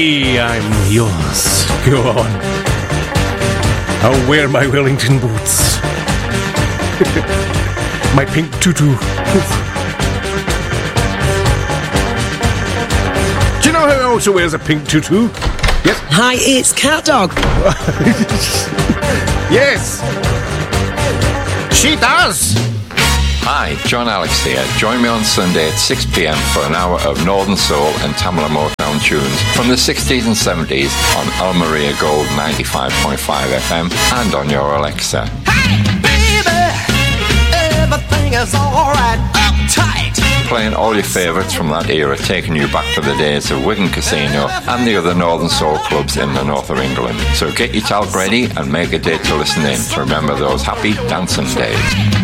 I'm yours. Go on. I'll wear my Wellington boots. My pink tutu. Do you know who also wears a pink tutu? Yes? Hi, it's Cat Dog. Yes. She does. Hi, John Alex here. Join me on Sunday at 6 p.m. for an hour of Northern Soul and Tamla Motown tunes from the 60s and 70s on El Maria Gold 95.5 FM and on your Alexa. Hey, baby, everything is alright, uptight. Playing all your favourites from that era, taking you back to the days of Wigan Casino and the other Northern Soul clubs in the north of England. So get your talc ready and make a date to listen in to remember those happy dancing days.